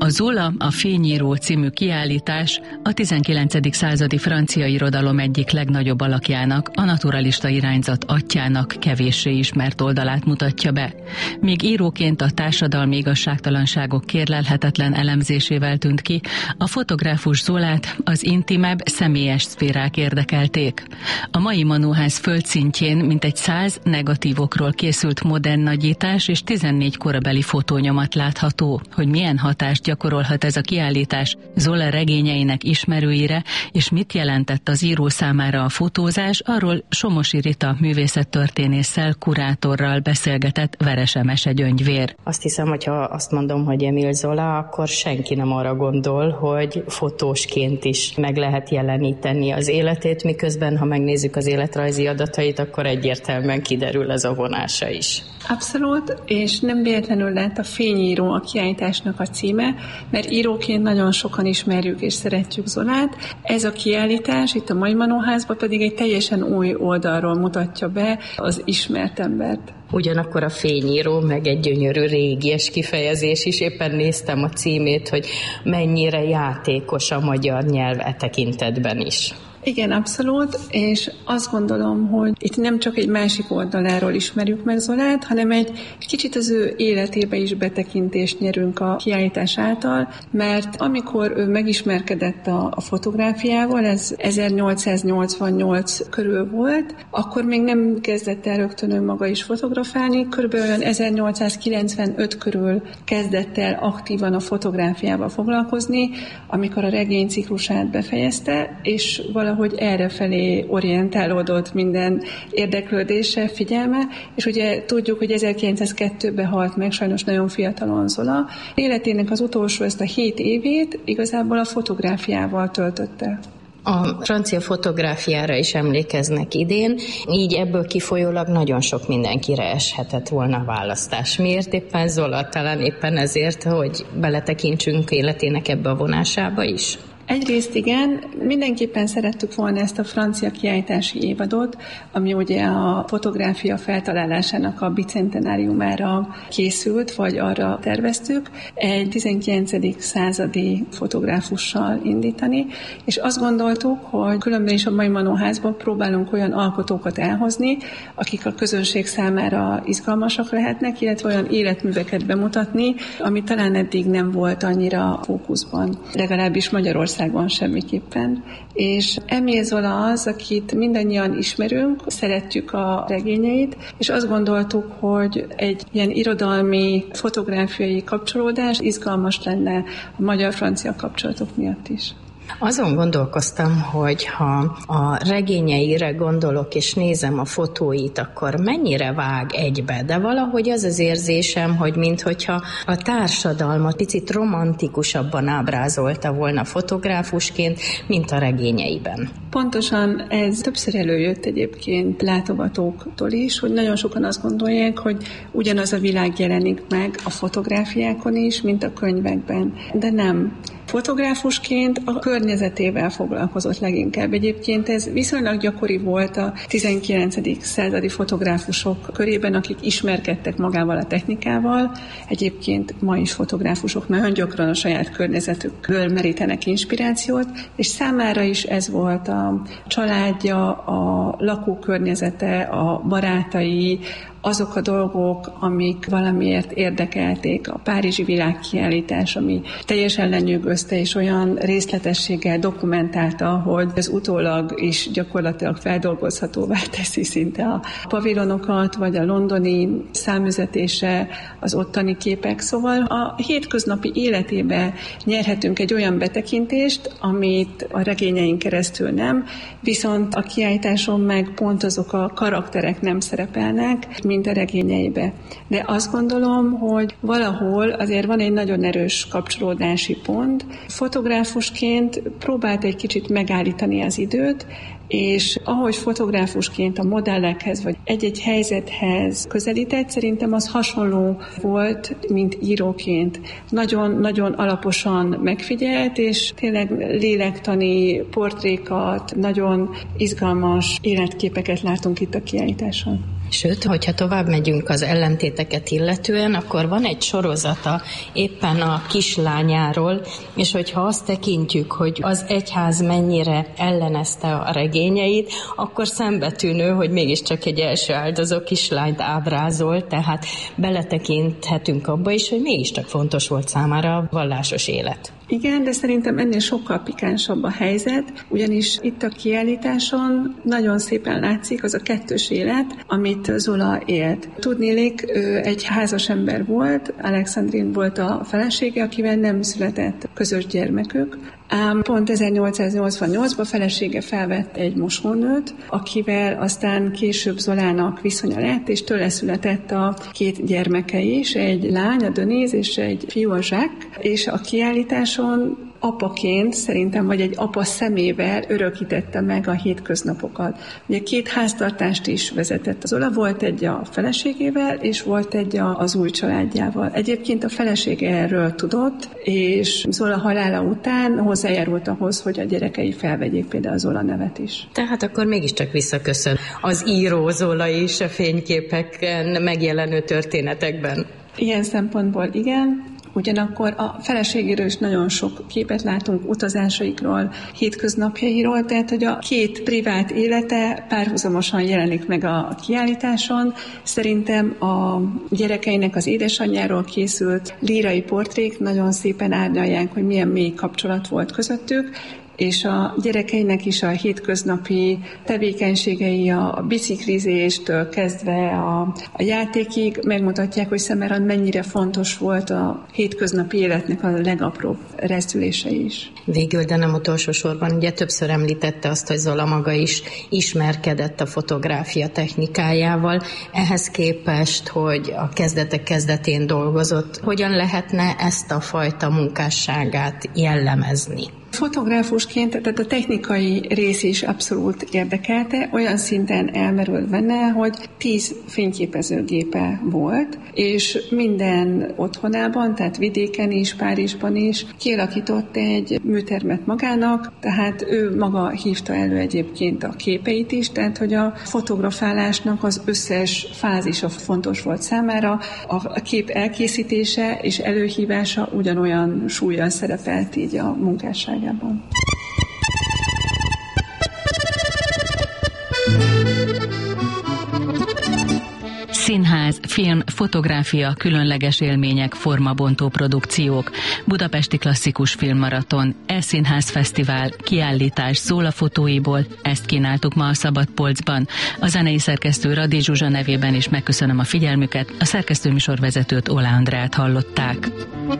A Zola, a Fényíró című kiállítás a 19. századi francia irodalom egyik legnagyobb alakjának, a naturalista irányzat atyjának kevéssé ismert oldalát mutatja be. Míg íróként a társadalmi igazságtalanságok kérlelhetetlen elemzésével tűnt ki, a fotográfus Zolát az intimebb, személyes szférák érdekelték. A mai Manóház földszintjén mintegy 100 negatívokról készült modern nagyítás és 14 korabeli fotónyomat látható. Hogy milyen hatást gyakorolhat ez a kiállítás Zola regényeinek ismerőire, és mit jelentett az író számára a fotózás, arról Somosi Rita művészettörténésszel, kurátorral beszélgetett Veres Emese Gyöngyvér. Azt hiszem, hogyha azt mondom, hogy Émile Zola, akkor senki nem arra gondol, hogy fotósként is meg lehet jeleníteni az életét, miközben, ha megnézzük az életrajzi adatait, akkor egyértelműen kiderül ez a vonása is. Abszolút, és nem véletlenül lett a Fényíró a kiállításnak a címe, mert íróként nagyon sokan ismerjük és szeretjük Zolát. Ez a kiállítás itt a Mai Manóházban pedig egy teljesen új oldalról mutatja be az ismert embert. Ugyanakkor a Fényíró meg egy gyönyörű régies kifejezés is, éppen néztem a címét, hogy mennyire játékos a magyar nyelv e tekintetben is. Igen, abszolút, és azt gondolom, hogy itt nem csak egy másik oldaláról ismerjük meg Zolát, hanem egy kicsit az ő életébe is betekintést nyerünk a kiállítás által, mert amikor ő megismerkedett a fotográfiával, ez 1888 körül volt, akkor még nem kezdett el rögtön ő maga is fotografálni, körülbelül 1895 körül kezdett el aktívan a fotográfiával foglalkozni, amikor a regényciklusát befejezte, és valahogy errefelé orientálódott minden érdeklődése, figyelme, és ugye tudjuk, hogy 1902-ben halt meg, sajnos nagyon fiatalon Zola. Életének az utolsó ezt a 7 évét igazából a fotográfiával töltötte. A francia fotográfiára is emlékeznek idén, így ebből kifolyólag nagyon sok mindenkire eshetett volna a választás. Miért éppen Zola? Talán éppen ezért, hogy beletekintsünk életének ebbe a vonásába is? Egyrészt igen, mindenképpen szerettük volna ezt a francia kiállítási évadot, ami ugye a fotográfia feltalálásának a bicentenáriumára készült, vagy arra terveztük, egy 19. századi fotográfussal indítani, és azt gondoltuk, hogy különben is a Mai Manóházban próbálunk olyan alkotókat elhozni, akik a közönség számára izgalmasak lehetnek, illetve olyan életműveket bemutatni, ami talán eddig nem volt annyira fókuszban, legalábbis Magyarországon semmiképpen. És Émile Zola az, akit mindannyian ismerünk, szeretjük a regényeit, és azt gondoltuk, hogy egy ilyen irodalmi, fotográfiai kapcsolódás izgalmas lenne a magyar-francia kapcsolatok miatt is. Azon gondolkoztam, hogy ha a regényeire gondolok, és nézem a fotóit, akkor mennyire vág egybe, de valahogy az az érzésem, hogy minthogyha a társadalmat picit romantikusabban ábrázolta volna fotográfusként, mint a regényeiben. Pontosan ez többször előjött egyébként látogatóktól is, hogy nagyon sokan azt gondolják, hogy ugyanaz a világ jelenik meg a fotográfiákon is, mint a könyvekben. De nem. Fotográfusként a környezetével foglalkozott leginkább. Egyébként ez viszonylag gyakori volt a 19. századi fotográfusok körében, akik ismerkedtek magával a technikával. Egyébként ma is fotográfusok nagyon gyakran a saját környezetükből merítenek inspirációt, és számára is ez volt a családja, a lakókörnyezete, a barátai, azok a dolgok, amik valamiért érdekelték, a Párizsi világkiállítás, ami teljesen lenyűgözte és olyan részletességgel dokumentálta, hogy ez utólag is gyakorlatilag feldolgozhatóvá teszi szinte a pavilonokat, vagy a londoni számüzetése, az ottani képek. Szóval a hétköznapi életébe nyerhetünk egy olyan betekintést, amit a regényeink keresztül nem, viszont a kiállításon meg pont azok a karakterek nem szerepelnek, mint a regényeibe. De azt gondolom, hogy valahol azért van egy nagyon erős kapcsolódási pont. Fotográfusként próbált egy kicsit megállítani az időt, és ahogy fotográfusként a modellekhez, vagy egy-egy helyzethez közelített, szerintem az hasonló volt, mint íróként. Nagyon-nagyon alaposan megfigyelt, és tényleg lélektani portrékat, nagyon izgalmas életképeket látunk itt a kiállításon. Sőt, hogyha tovább megyünk az ellentéteket illetően, akkor van egy sorozata éppen a kislányáról, és hogyha azt tekintjük, hogy az egyház mennyire ellenezte a regényeit, akkor szembetűnő, hogy mégiscsak egy első áldozó kislányt ábrázol, tehát beletekinthetünk abba is, hogy mégiscsak fontos volt számára a vallásos élet. Igen, de szerintem ennél sokkal pikánsabb a helyzet, ugyanis itt a kiállításon nagyon szépen látszik az a kettős élet, amit Zola élt. Tudniillik, ő egy házas ember volt, Alexandrine volt a felesége, akivel nem született közös gyermekük, ám pont 1888-ban felesége felvett egy mosónőt, akivel aztán később Zolának viszonya lett, és tőle született a 2 gyermeke is, egy lány, a Denise, és egy fiú, a Jacques, és a kiállításon apaként szerintem, vagy egy apa szemével örökítette meg a hétköznapokat. Ugye 2 háztartást is vezetett az Zola, volt egy a feleségével, és volt egy az új családjával. Egyébként a felesége erről tudott, és Zola halála után hozzájárult ahhoz, hogy a gyerekei felvegyék például a Zola nevet is. Tehát akkor mégiscsak visszaköszön az író Zola is a fényképeken megjelenő történetekben. Ilyen szempontból igen. Ugyanakkor a feleségéről is nagyon sok képet látunk, utazásaikról, hétköznapjairól, tehát hogy a 2 privát élete párhuzamosan jelenik meg a kiállításon. Szerintem a gyerekeinek az édesanyjáról készült lírai portrék nagyon szépen árnyalják, hogy milyen mély kapcsolat volt közöttük, és a gyerekeinek is a hétköznapi tevékenységei, a biciklizéstől kezdve a játékig megmutatják, hogy Semerad mennyire fontos volt a hétköznapi életnek a legapróbb rezdülése is. Végül, de nem utolsó sorban, ugye többször említette azt, hogy Zola maga is ismerkedett a fotográfia technikájával. Ehhez képest, hogy a kezdetek kezdetén dolgozott, hogyan lehetne ezt a fajta munkásságát jellemezni? Fotográfusként, tehát a technikai rész is abszolút érdekelte, olyan szinten elmerült benne, hogy 10 fényképezőgépe volt, és minden otthonában, tehát vidéken is, Párizsban is kialakított egy műtermet magának, tehát ő maga hívta elő egyébként a képeit is, tehát hogy a fotografálásnak az összes fázisa fontos volt számára, a kép elkészítése és előhívása ugyanolyan súllyal szerepelt így a munkásságában. Színház, film, fotográfia, különleges élmények, formabontó produkciók, Budapesti Klasszikus Filmmaraton, E-Színház Fesztivál, kiállítás Zola fotóiból, ezt kínáltuk ma a Szabad Polcban. A zenei szerkesztő Radi Zsuzsa nevében is megköszönöm a figyelmüket, a szerkesztőműsorvezetőt, Ola Andrát hallották.